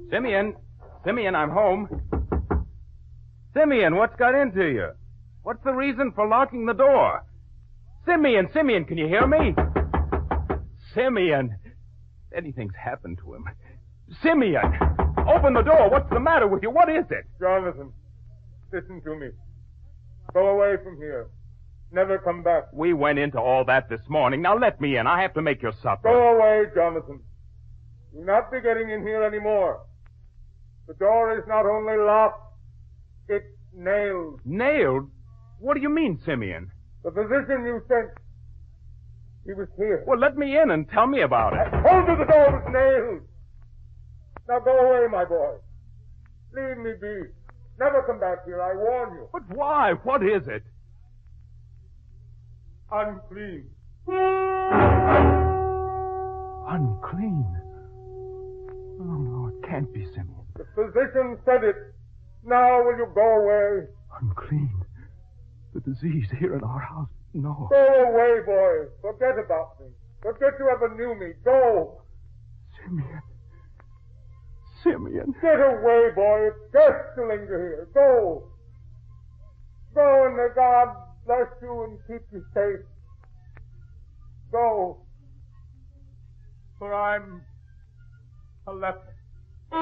Simeon! Simeon, I'm home. Simeon, what's got into you? What's the reason for locking the door? Simeon, Simeon, can you hear me? Simeon! Anything's happened to him. Simeon! Open the door. What's the matter with you? What is it? Jonathan, listen to me. Go away from here. Never come back. We went into all that this morning. Now let me in. I have to make your supper. Go away, Jonathan. You'll not be getting in here anymore. The door is not only locked, it's nailed. Nailed? What do you mean, Simeon? The physician you sent, he was here. Well, let me in and tell me about it. I told you the door was nailed. Now go away, my boy. Leave me be. Never come back here, I warn you. But why? What is it? Unclean. Unclean? Oh, no, it can't be, Simeon. The physician said it. Now will you go away? Unclean? The disease here in our house? No. Go away, boy. Forget about me. Forget you ever knew me. Go. Simeon. Simeon. Get away, boy. It's death to linger here. Go. Go, and may God bless you and keep you safe. Go. For I'm a leper.